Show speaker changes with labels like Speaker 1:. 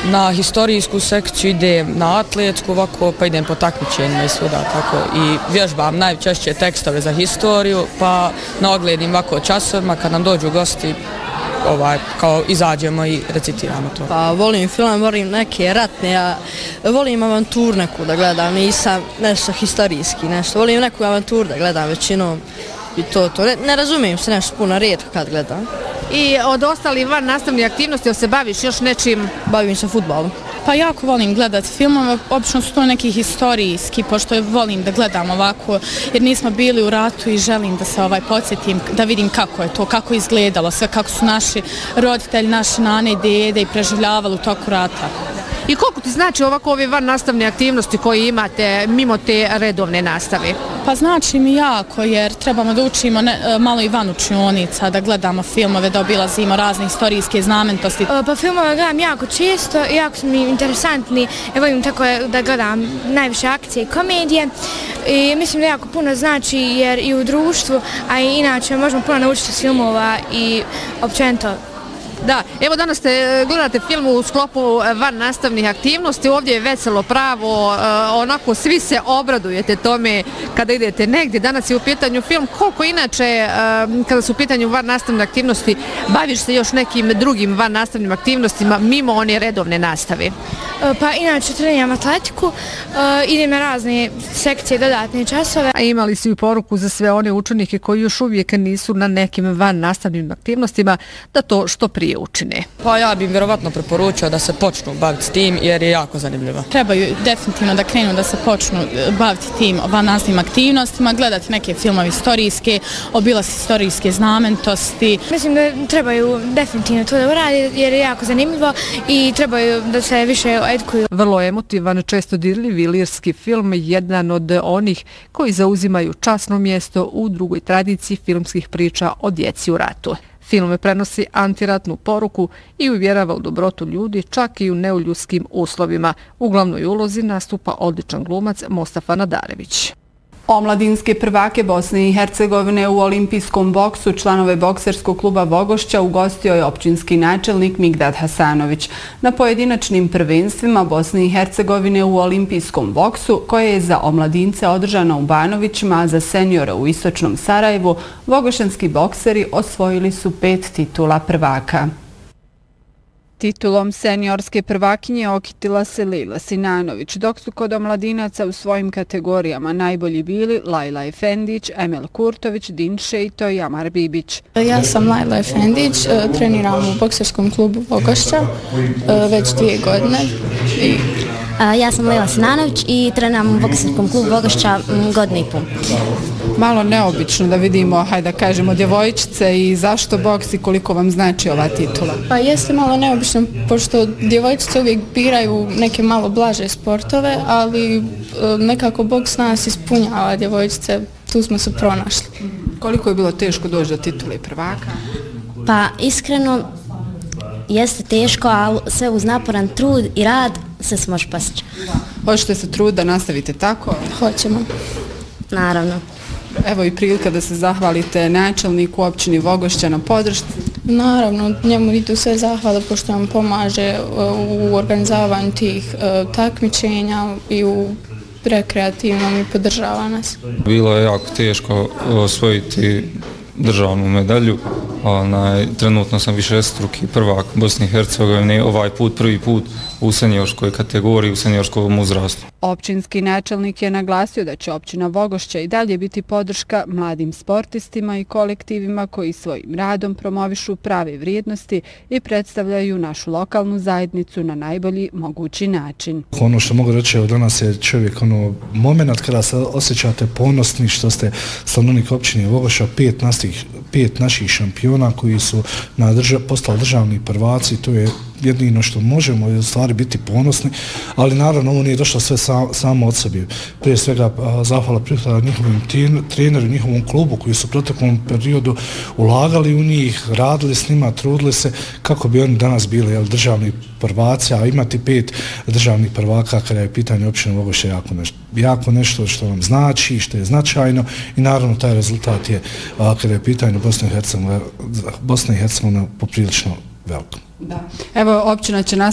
Speaker 1: na historijsku sekciju, idem na atletsku ovako, pa idem po takmičenjima i svuda tako. I vježbam najčešće tekstove za historiju, pa na oglednim ovako časovima kad nam dođu gosti, kao izađemo i recitiramo to.
Speaker 2: Pa volim film, volim neke ratne, a volim avanturu neku da gledam, nisam nešto historijski, nešto. Volim neku avanturu da gledam većinom i to. Ne razumijem se nešto puno, rijetko kad gledam.
Speaker 3: I od ostalih van nastavnih aktivnosti, se baviš još nečim?
Speaker 2: Bavim se fudbalom.
Speaker 4: Pa jako volim gledati filmove, obično su to neki historijski, pošto volim da gledam ovako, jer nismo bili u ratu i želim da se podsjetim, da vidim kako je to, kako je izgledalo, sve kako su naši roditelji, naše nane i dede i preživljavali u toku rata.
Speaker 3: I koliko ti znači ovako ove van nastavne aktivnosti koje imate mimo te redovne nastave?
Speaker 4: Pa znači mi jako, jer trebamo da učimo malo i van učionica, da gledamo filmove, da obilazimo razne historijske znamenitosti.
Speaker 5: Pa filmove gledam jako često, jako su mi interesantni, volim tako da gledam najviše akcije i komedije i mislim da jako puno znači jer i u društvu, a i inače možemo puno naučiti s filmova i općenito.
Speaker 3: Da, evo danas gledate film u sklopu van nastavnih aktivnosti, ovdje je veselo pravo, onako svi se obradujete tome kada idete negdje, danas je u pitanju film, koliko inače kada su u pitanju van nastavne aktivnosti, baviš se još nekim drugim van nastavnim aktivnostima mimo one redovne nastave?
Speaker 5: Pa inače treniram atletiku, idem na razne sekcije, dodatne časove.
Speaker 3: A imali su i poruku za sve one učenike koji još uvijek nisu na nekim van nastavnim aktivnostima da to što prije učine.
Speaker 1: Pa ja bih vjerovatno preporučio da se počnu baviti s tim jer je jako zanimljivo.
Speaker 4: Trebaju definitivno da krenu da se počnu baviti tim van nastavnim aktivnostima, gledati neke filmove historijske, obilaziti historijske znamenitosti.
Speaker 5: Mislim da trebaju definitivno to da uradi jer je jako zanimljivo i trebaju da se više edukuju.
Speaker 3: Vrlo emotivan, često dirljiv ilirski film, jedan od onih koji zauzimaju časno mjesto u drugoj tradiciji filmskih priča o djeci u ratu. Film prenosi antiratnu poruku i uvjerava u dobrotu ljudi čak i u neuljudskim uslovima. U glavnoj ulozi nastupa odličan glumac Mostafa Nadarević.
Speaker 6: Omladinske prvake Bosne i Hercegovine u olimpijskom boksu članove bokserskog kluba Vogošća ugostio je općinski načelnik Migdad Hasanović. Na pojedinačnim prvenstvima Bosne i Hercegovine u olimpijskom boksu, koje je za omladince održano u Banovićima, a za seniore u Istočnom Sarajevu, vogošanski bokseri osvojili su 5 titula prvaka. Titulom seniorske prvakinje okitila se Lila Sinanović, dok su kod omladinaca u svojim kategorijama najbolji bili Lajla Efendić, Emel Kurtović, Din Šejto i Amar Bibić.
Speaker 7: Ja sam Lajla Efendić, treniram u bokserskom klubu Vogošća već 2 godine.
Speaker 8: Ja sam Lila Sinanović i treniram u bokserskom klubu Vogošća 1,5 godine.
Speaker 6: Malo neobično da vidimo, hajde da kažemo, djevojčice i zašto boks i koliko vam znači ova titula?
Speaker 7: Pa jeste malo neobično, pošto djevojčice uvijek biraju neke malo blaže sportove, ali nekako boks nas ispunjava djevojčice, tu smo se pronašli.
Speaker 6: Koliko je bilo teško doći do titule prvaka?
Speaker 8: Pa iskreno jeste teško, ali sve uz naporan trud i rad se može postići.
Speaker 6: Hoćete se trud da nastavite tako?
Speaker 7: Hoćemo.
Speaker 8: Naravno.
Speaker 6: Evo i prilika da se zahvalite načelniku općini Vogošća na podršci.
Speaker 7: Naravno, njemu idu sve zahvala pošto nam pomaže u organizavanju tih takmičenja i u rekreativnom i podržava nas.
Speaker 9: Bilo je jako teško osvojiti državnu medalju. Trenutno sam višestruki prvak Bosne i Hercegovine, ovaj put prvi put u seniorskoj kategoriji, u seniorskom uzrastu.
Speaker 6: Općinski načelnik je naglasio da će općina Vogošća i dalje biti podrška mladim sportistima i kolektivima koji svojim radom promovišu prave vrijednosti i predstavljaju našu lokalnu zajednicu na najbolji mogući način.
Speaker 10: Ono što mogu reći, danas je čovjek moment kada se osjećate ponosni što ste stanovnik općine Vogošća, 5 naših šampiona koji su postali državni prvaci, to je jedino što možemo u stvari biti ponosni, ali naravno ovo nije došlo sve samo od sebi. Prije svega zahvala pripada njihovim treneru, njihovom klubu koji su u proteklom periodu ulagali u njih, radili s njima, trudili se kako bi oni danas bili državni prvaci, a imati 5 državnih prvaka kada je pitanje općine Vogošća jako nešto što nam znači, što je značajno i naravno taj rezultat je kada je pitanje Bosne i Hercegovine poprilično veliko.
Speaker 6: Da. Evo, općina će nastaviti